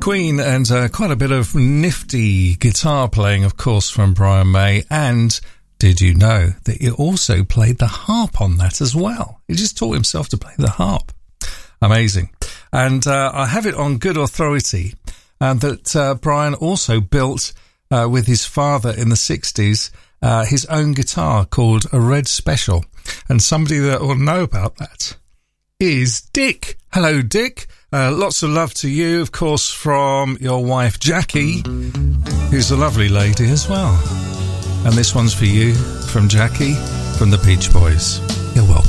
Queen, and quite a bit of nifty guitar playing, of course, from Brian May. And did you know that he also played the harp on that as well? He just taught himself to play the harp. Amazing. And I have it on good authority that Brian also built with his father in the 60s his own guitar called a Red Special. And somebody that will know about that is Dick. Hello, Dick. Lots of love to you, of course, from your wife, Jackie, who's a lovely lady as well. And this one's for you from Jackie from the Beach Boys. You're welcome.